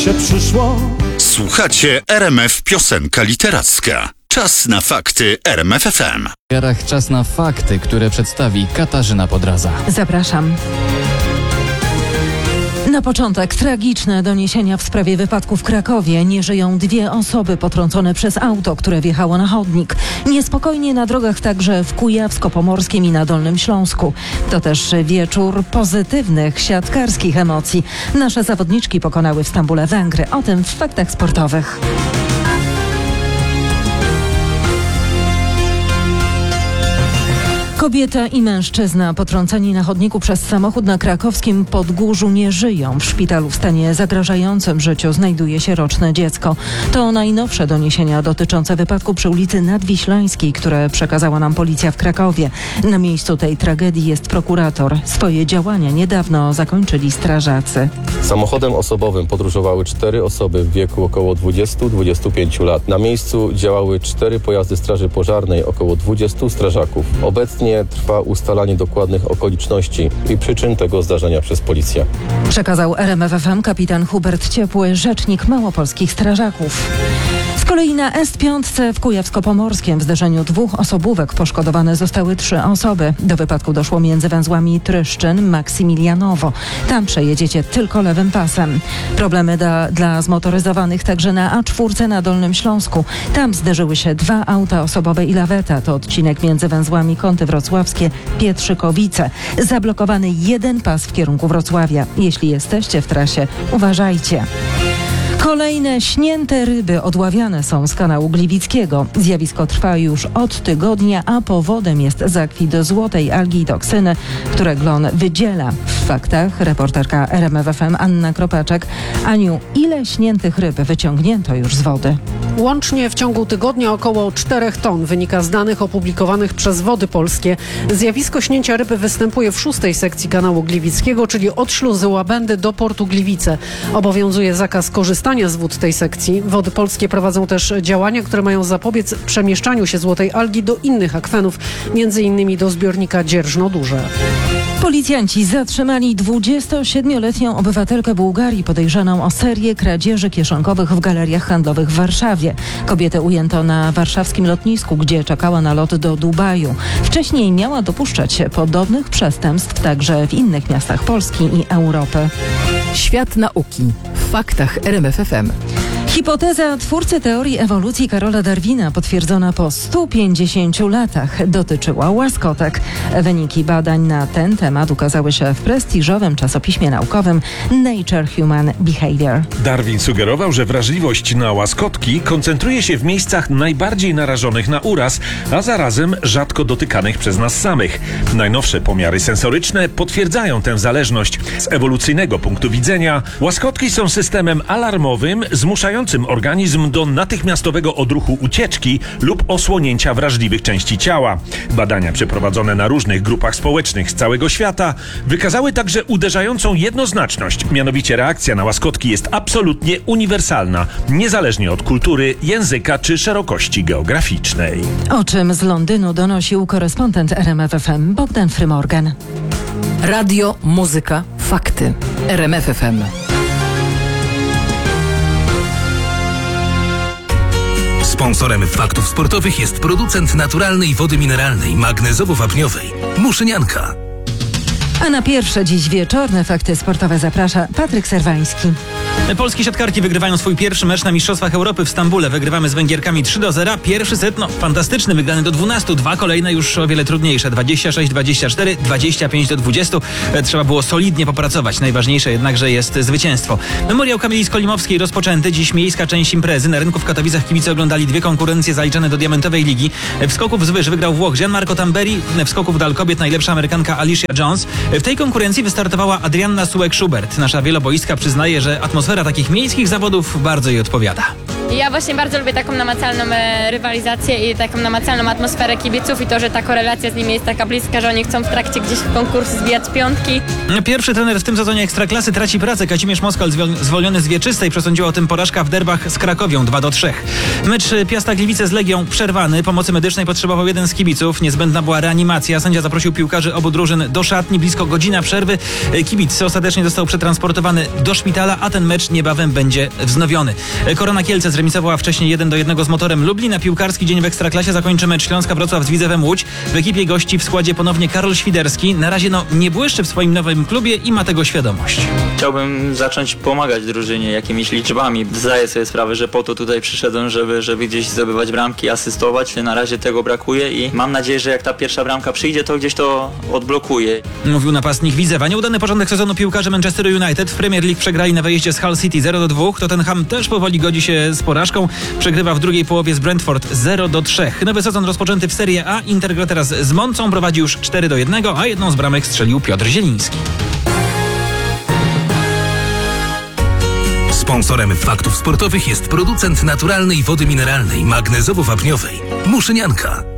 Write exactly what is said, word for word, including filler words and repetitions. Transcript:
się przyszło. Słuchacie R M F Piosenka Literacka. Czas na fakty R M F F M. W garach czas na fakty, które przedstawi Katarzyna Podraza. Zapraszam. Na początek tragiczne doniesienia w sprawie wypadku w Krakowie. Nie żyją dwie osoby potrącone przez auto, które wjechało na chodnik. Niespokojnie na drogach także w Kujawsko-Pomorskim i na Dolnym Śląsku. To też wieczór pozytywnych, siatkarskich emocji. Nasze zawodniczki pokonały w Stambule Węgry. O tym w faktach sportowych. Kobieta i mężczyzna potrąceni na chodniku przez samochód na krakowskim Podgórzu nie żyją. W szpitalu w stanie zagrażającym życiu znajduje się roczne dziecko. To najnowsze doniesienia dotyczące wypadku przy ulicy Nadwiślańskiej, które przekazała nam policja w Krakowie. Na miejscu tej tragedii jest prokurator. Swoje działania niedawno zakończyli strażacy. Samochodem osobowym podróżowały cztery osoby w wieku około dwudziestu do dwudziestu pięciu lat. Na miejscu działały cztery pojazdy straży pożarnej, około dwudziestu strażaków. Obecnie trwa ustalanie dokładnych okoliczności i przyczyn tego zdarzenia przez policję. Przekazał R M F F M kapitan Hubert Ciepły, rzecznik małopolskich strażaków. Z kolei na S pięć w Kujawsko-Pomorskim w zderzeniu dwóch osobówek poszkodowane zostały trzy osoby. Do wypadku doszło między węzłami Tryszczyn-Maksymilianowo. Tam przejedziecie tylko lewym pasem. Problemy da, dla zmotoryzowanych także na A cztery na Dolnym Śląsku. Tam zderzyły się dwa auta osobowe i laweta. To odcinek między węzłami Kąty Wrocławskie, Pietrzykowice. Zablokowany jeden pas w kierunku Wrocławia. Jeśli jesteście w trasie, uważajcie. Kolejne śnięte ryby odławiane są z kanału Gliwickiego. Zjawisko trwa już od tygodnia, a powodem jest zakwit złotej algi i toksyny, które glon wydziela. W faktach reporterka R M F F M Anna Kropaczek. Aniu, ile śniętych ryb wyciągnięto już z wody? Łącznie w ciągu tygodnia około czterech ton, wynika z danych opublikowanych przez Wody Polskie. Zjawisko śnięcia ryby występuje w szóstej sekcji kanału Gliwickiego, czyli od śluzy Łabędy do portu Gliwice. Obowiązuje zakaz korzystania z wód tej sekcji. Wody Polskie prowadzą też działania, które mają zapobiec przemieszczaniu się złotej algi do innych akwenów, między innymi do zbiornika Dzierżno-Duże. Policjanci zatrzymali dwudziestosiedmioletnią obywatelkę Bułgarii podejrzaną o serię kradzieży kieszonkowych w galeriach handlowych w Warszawie. Kobietę ujęto na warszawskim lotnisku, gdzie czekała na lot do Dubaju. Wcześniej miała dopuszczać się podobnych przestępstw także w innych miastach Polski i Europy. Świat nauki w faktach R M F F M. Hipoteza twórcy teorii ewolucji Karola Darwina, potwierdzona po stu pięćdziesięciu latach, dotyczyła łaskotek. Wyniki badań na ten temat ukazały się w prestiżowym czasopiśmie naukowym Nature Human Behavior. Darwin sugerował, że wrażliwość na łaskotki koncentruje się w miejscach najbardziej narażonych na uraz, a zarazem rzadko dotykanych przez nas samych. Najnowsze pomiary sensoryczne potwierdzają tę zależność. Z ewolucyjnego punktu widzenia łaskotki są systemem alarmowym, zmuszającym organizm do natychmiastowego odruchu ucieczki lub osłonięcia wrażliwych części ciała. Badania przeprowadzone na różnych grupach społecznych z całego świata wykazały także uderzającą jednoznaczność. Mianowicie reakcja na łaskotki jest absolutnie uniwersalna, niezależnie od kultury, języka czy szerokości geograficznej. O czym z Londynu donosił korespondent R M F F M Bogdan Frymorgan. Radio, muzyka, fakty. R M F F M. Sponsorem faktów sportowych jest producent naturalnej wody mineralnej, magnezowo-wapniowej Muszynianka. A na pierwsze dziś wieczorne fakty sportowe zaprasza Patryk Serwański. Polskie siatkarki wygrywają swój pierwszy mecz na Mistrzostwach Europy w Stambule. Wygrywamy z Węgierkami trzy do zera. Pierwszy set, no fantastyczny, wygrany do dwunastu. Dwa kolejne już o wiele trudniejsze. dwadzieścia sześć dwadzieścia cztery, dwadzieścia pięć do dwudziestu. Trzeba było solidnie popracować. Najważniejsze jednakże jest zwycięstwo. Memoriał Kamili Skolimowskiej rozpoczęty. Dziś miejska część imprezy. Na rynku w Katowicach kibice oglądali dwie konkurencje zaliczane do Diamentowej Ligi. W skoków z wyż wygrał Włoch Gianmarco Tamberi. W skoku w dal kobiet najlepsza Amerykanka Alicia Jones. W tej konkurencji wystartowała Adrianna Sułek-Schubert. Nasza wieloboiska przyznaje, że atmosfera takich miejskich zawodów bardzo jej odpowiada. I ja właśnie bardzo lubię taką namacalną e, rywalizację i taką namacalną atmosferę kibiców i to, że ta korelacja z nimi jest taka bliska, że oni chcą w trakcie gdzieś w konkursy zbijać piątki. Pierwszy trener w tym sezonie Ekstraklasy traci pracę. Kazimierz Moskal zwol- zwolniony z Wieczystej. Przesądziła o tym porażka w derbach z Krakowią dwa do trzech. Mecz Piasta Gliwice z Legią przerwany. Pomocy medycznej potrzebował jeden z kibiców. Niezbędna była reanimacja. Sędzia zaprosił piłkarzy obu drużyn do szatni. Blisko godzina przerwy. Kibic ostatecznie został przetransportowany do szpitala, a ten mecz niebawem będzie wznowiony. Korona Kielce zremisowała wcześniej jeden do jednego z Motorem Lublin. Na piłkarski dzień w Ekstraklasie zakończy mecz Śląska Wrocław z Widzewem Łódź. W ekipie gości w składzie ponownie Karol Świderski. Na razie no nie błyszczy w swoim nowym klubie i ma tego świadomość. Chciałbym zacząć pomagać drużynie jakimiś liczbami. Zdaję sobie sprawę, że po to tutaj przyszedłem, żeby, żeby gdzieś zdobywać bramki, asystować. Na razie tego brakuje i mam nadzieję, że jak ta pierwsza bramka przyjdzie, to gdzieś to odblokuje. Mówił napastnik Widzewa. Nieudany porządek sezonu piłkarze Manchesteru United. W Premier League przegrali na wyjeździe z Hull City zero do dwóch. Tottenham też powoli godzi się z porażką. Przegrywa w drugiej połowie z Brentford zero do trzech. Nowy sezon rozpoczęty w Serie A. Inter gra teraz z Moncą. Prowadzi już cztery do jednego, a jedną z bramek strzelił Piotr Zieliński. Sponsorem Faktów Sportowych jest producent naturalnej wody mineralnej magnezowo-wapniowej Muszynianka.